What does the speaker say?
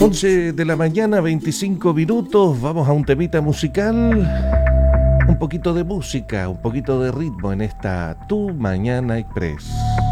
11 de la mañana, 25 minutos. Vamos a un temita musical. Un poquito de música, un poquito de ritmo en esta Tu Mañana Express.